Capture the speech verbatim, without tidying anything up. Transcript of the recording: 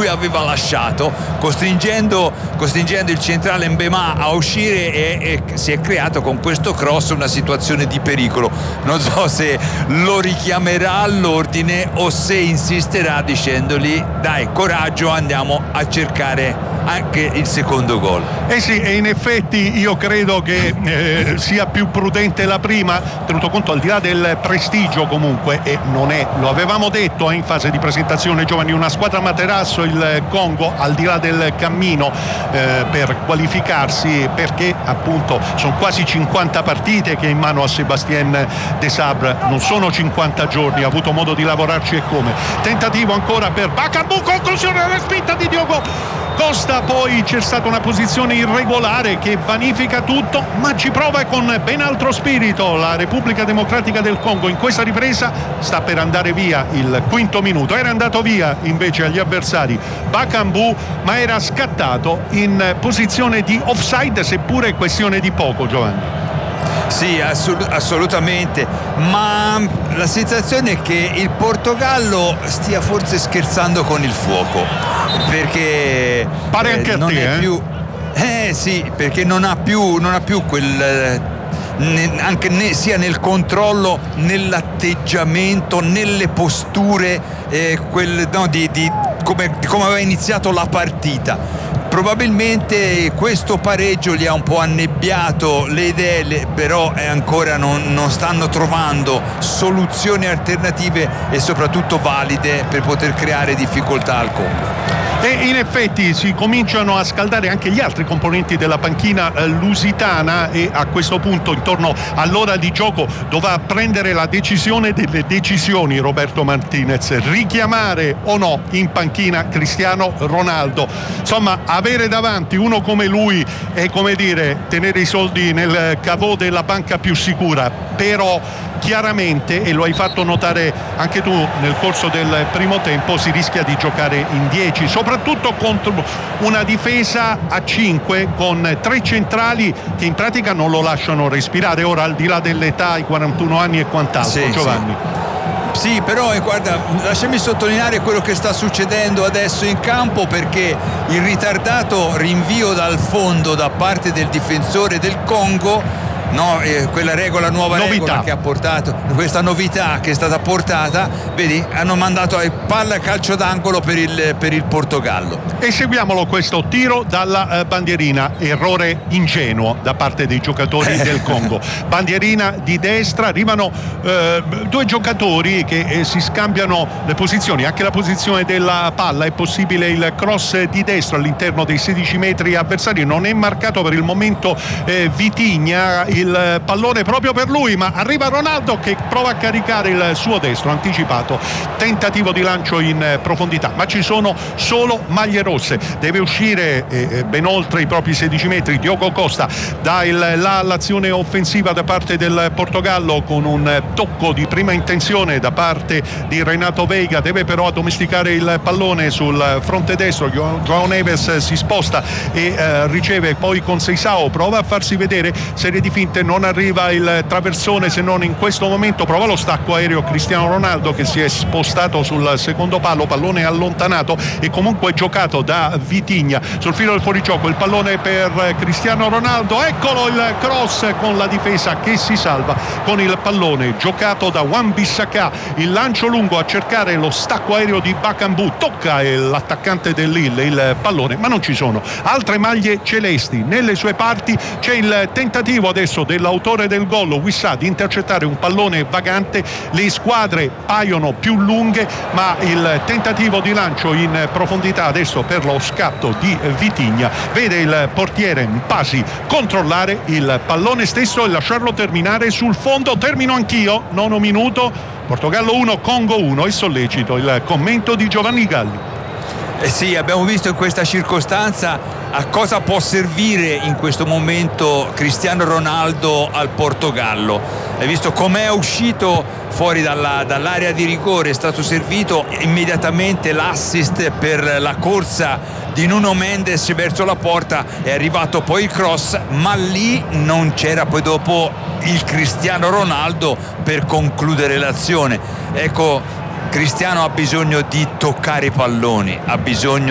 lui aveva lasciato, costringendo, costringendo il centrale Mbemà a uscire, e, e si è creato con questo cross una situazione di pericolo. Non so se lo richiamerà all'ordine o se insisterà dicendogli: dai, coraggio, andiamo a cercare anche il secondo gol. Eh sì, e in effetti io credo che eh, sia più prudente la prima, tenuto conto al di là del prestigio comunque, e non è, lo avevamo detto eh, in fase di presentazione, giovani, una squadra materasso il Congo, al di là del cammino eh, per qualificarsi, perché appunto sono quasi cinquanta partite che è in mano a Sébastien Desabre, non sono cinquanta giorni, ha avuto modo di lavorarci e come. Tentativo ancora per Bakambu, conclusione della spinta di Diogo Costa, poi c'è stata una posizione irregolare che vanifica tutto, ma ci prova con ben altro spirito la Repubblica Democratica del Congo. In questa ripresa sta per andare via il quinto minuto, era andato via invece agli avversari Bakambu, ma era scattato in posizione di offside, seppure questione di poco, Giovanni. Sì, assolut- assolutamente, ma la sensazione è che il Portogallo stia forse scherzando con il fuoco, perché pare eh, anche a non te, è eh? più eh sì, perché non ha più non ha più quel eh, ne, anche ne, sia nel controllo, nell'atteggiamento, nelle posture, eh, quel, no, di, di, come, di come aveva iniziato la partita. Probabilmente questo pareggio gli ha un po' annebbiato le idee, però è ancora non, non stanno trovando soluzioni alternative e soprattutto valide per poter creare difficoltà al Congo. E in effetti si cominciano a scaldare anche gli altri componenti della panchina eh, lusitana, e a questo punto, intorno all'ora di gioco, dovrà prendere la decisione delle decisioni Roberto Martinez: richiamare o no in panchina Cristiano Ronaldo. Insomma, avere davanti uno come lui è come dire tenere i soldi nel caveau della banca più sicura, però chiaramente, e lo hai fatto notare anche tu nel corso del primo tempo, si rischia di giocare in dieci, soprattutto contro una difesa a cinque con tre centrali che in pratica non lo lasciano respirare. Ora, al di là dell'età, i quarantuno anni e quant'altro, sì, Giovanni. Sì. Sì, però eh, guarda, lasciami sottolineare quello che sta succedendo adesso in campo, perché il ritardato rinvio dal fondo da parte del difensore del Congo, no, eh, quella regola, nuova novità. regola che ha portato, questa novità che è stata portata, vedi, hanno mandato a palla calcio d'angolo per il, per il Portogallo. E seguiamolo questo tiro dalla eh, bandierina, errore ingenuo da parte dei giocatori del Congo. Bandierina di destra, arrivano eh, due giocatori che eh, si scambiano le posizioni, anche la posizione della palla, è possibile il cross di destro all'interno dei sedici metri avversari, non è marcato per il momento eh, Vitinha, il pallone proprio per lui, ma arriva Ronaldo che prova a caricare il suo destro anticipato, tentativo di lancio in profondità, ma ci sono solo maglie rosse, deve uscire eh, ben oltre i propri sedici metri Diogo Costa, dà il, la, l'azione offensiva da parte del Portogallo con un tocco di prima intenzione da parte di Renato Veiga, deve però addomesticare il pallone sul fronte destro. João Neves si sposta e eh, riceve poi con Seisao, prova a farsi vedere, serie di finte, non arriva il traversone se non in questo momento, prova lo stacco aereo Cristiano Ronaldo che si è spostato sul secondo palo, pallone allontanato e comunque giocato da Vitinha sul filo del fuorigioco, il pallone per Cristiano Ronaldo, eccolo il cross con la difesa che si salva con il pallone giocato da Wan-Bissaka, il lancio lungo a cercare lo stacco aereo di Bakambu, tocca l'attaccante del Lille il pallone, ma non ci sono altre maglie celesti nelle sue parti. C'è il tentativo adesso dell'autore del gol Wissa di intercettare un pallone vagante, le squadre paiono più lunghe, ma il tentativo di lancio in profondità adesso per lo scatto di Vitinha vede il portiere Mpasi controllare il pallone stesso e lasciarlo terminare sul fondo. Termino anch'io, nono minuto, Portogallo uno Congo uno, e sollecito il commento di Giovanni Galli. Eh sì, abbiamo visto in questa circostanza a cosa può servire in questo momento Cristiano Ronaldo al Portogallo. Hai visto com'è uscito fuori dalla, dall'area di rigore, è stato servito immediatamente l'assist per la corsa di Nuno Mendes verso la porta, è arrivato poi il cross, ma lì non c'era poi dopo il Cristiano Ronaldo per concludere l'azione. Ecco, Cristiano ha bisogno di toccare i palloni, ha bisogno